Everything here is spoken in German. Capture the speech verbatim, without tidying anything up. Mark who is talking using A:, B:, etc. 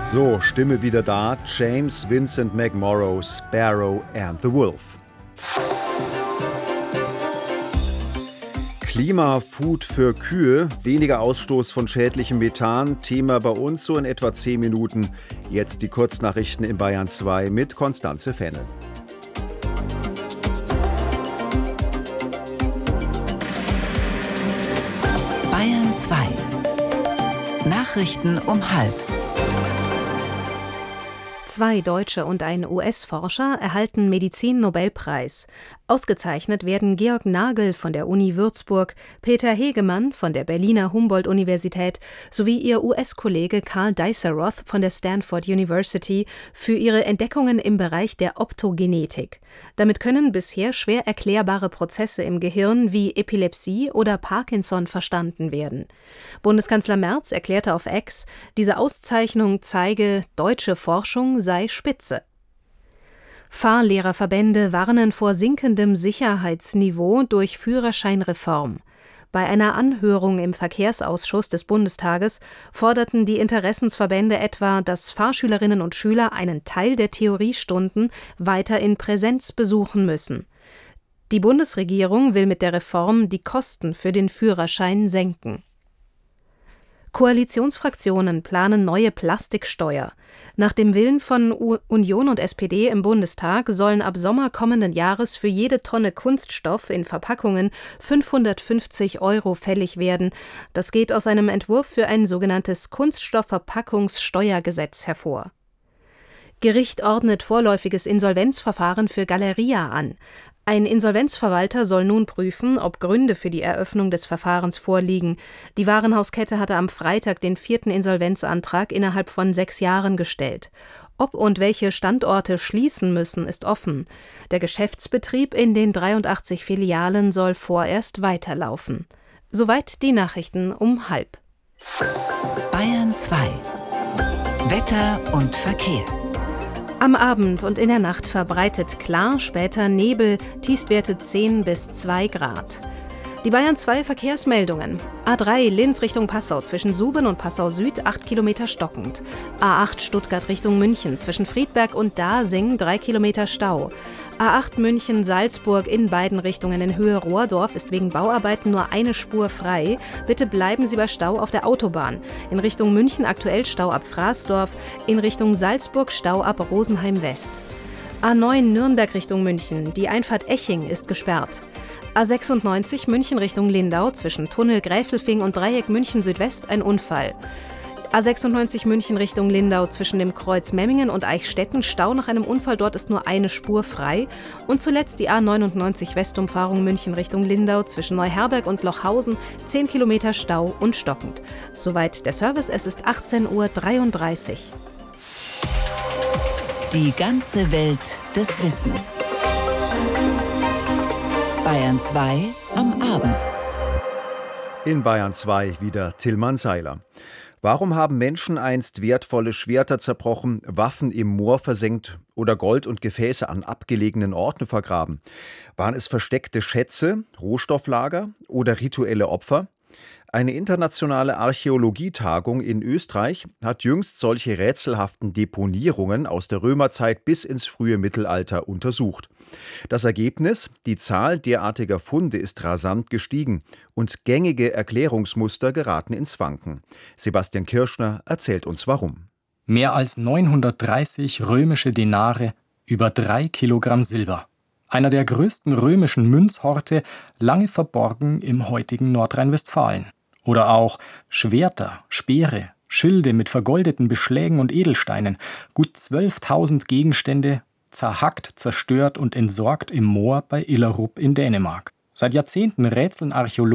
A: So, Stimme wieder da. James Vincent McMorrow, Sparrow and the Wolf. Klimafood für Kühe, weniger Ausstoß von schädlichem Methan, Thema bei uns so in etwa zehn Minuten. Jetzt die Kurznachrichten in Bayern zwei mit Konstanze Fenne.
B: Bayern zwei. Nachrichten um halb.
C: Zwei Deutsche und ein U S-Forscher erhalten Medizin-Nobelpreis. Ausgezeichnet werden Georg Nagel von der Uni Würzburg, Peter Hegemann von der Berliner Humboldt-Universität sowie ihr U S-Kollege Karl Dicer-Roth von der Stanford University für ihre Entdeckungen im Bereich der Optogenetik. Damit können bisher schwer erklärbare Prozesse im Gehirn wie Epilepsie oder Parkinson verstanden werden. Bundeskanzler Merz erklärte auf X, diese Auszeichnung zeige, deutsche Forschung sei spitze. Fahrlehrerverbände warnen vor sinkendem Sicherheitsniveau durch Führerscheinreform. Bei einer Anhörung im Verkehrsausschuss des Bundestages forderten die Interessensverbände etwa, dass Fahrschülerinnen und Schüler einen Teil der Theoriestunden weiter in Präsenz besuchen müssen. Die Bundesregierung will mit der Reform die Kosten für den Führerschein senken. Koalitionsfraktionen planen neue Plastiksteuer. Nach dem Willen von U- Union und S P D im Bundestag sollen ab Sommer kommenden Jahres für jede Tonne Kunststoff in Verpackungen fünfhundertfünfzig Euro fällig werden. Das geht aus einem Entwurf für ein sogenanntes Kunststoffverpackungssteuergesetz hervor. Gericht ordnet vorläufiges Insolvenzverfahren für Galeria an. Ein Insolvenzverwalter soll nun prüfen, ob Gründe für die Eröffnung des Verfahrens vorliegen. Die Warenhauskette hatte am Freitag den vierten Insolvenzantrag innerhalb von sechs Jahren gestellt. Ob und welche Standorte schließen müssen, ist offen. Der Geschäftsbetrieb in den dreiundachtzig Filialen soll vorerst weiterlaufen. Soweit die Nachrichten um halb.
B: Bayern zwei. Wetter und Verkehr.
C: Am Abend und in der Nacht verbreitet klar, später Nebel, Tiefstwerte zehn bis zwei Grad. Die Bayern zwei Verkehrsmeldungen. A drei Linz Richtung Passau zwischen Suben und Passau Süd acht Kilometer stockend. A acht Stuttgart Richtung München zwischen Friedberg und Dasing drei Kilometer Stau. A acht München-Salzburg in beiden Richtungen in Höhe Rohrdorf ist wegen Bauarbeiten nur eine Spur frei. Bitte bleiben Sie bei Stau auf der Autobahn. In Richtung München aktuell Stau ab Fraßdorf, in Richtung Salzburg Stau ab Rosenheim West. A neun Nürnberg Richtung München, die Einfahrt Eching ist gesperrt. A sechsundneunzig München Richtung Lindau zwischen Tunnel Gräfelfing und Dreieck München Südwest ein Unfall. A sechsundneunzig München Richtung Lindau zwischen dem Kreuz Memmingen und Eichstätten Stau nach einem Unfall, dort ist nur eine Spur frei. Und zuletzt die A neunundneunzig Westumfahrung München Richtung Lindau zwischen Neuherberg und Lochhausen zehn Kilometer Stau und stockend. Soweit der Service, es ist achtzehn Uhr dreiunddreißig.
B: Die ganze Welt des Wissens. Bayern zwei am Abend.
A: In Bayern zwei wieder Tillmann Seiler. Warum haben Menschen einst wertvolle Schwerter zerbrochen, Waffen im Moor versenkt oder Gold und Gefäße an abgelegenen Orten vergraben? Waren es versteckte Schätze, Rohstofflager oder rituelle Opfer? Eine internationale Archäologietagung in Österreich hat jüngst solche rätselhaften Deponierungen aus der Römerzeit bis ins frühe Mittelalter untersucht. Das Ergebnis: Die Zahl derartiger Funde ist rasant gestiegen und gängige Erklärungsmuster geraten ins Wanken. Sebastian Kirschner erzählt uns warum.
D: Mehr als neunhundertdreißig römische Denare, über drei Kilogramm Silber. Einer der größten römischen Münzhorte, lange verborgen im heutigen Nordrhein-Westfalen. Oder auch Schwerter, Speere, Schilde mit vergoldeten Beschlägen und Edelsteinen, gut zwölftausend Gegenstände, zerhackt, zerstört und entsorgt im Moor bei Illerup in Dänemark. Seit Jahrzehnten rätseln Archäologen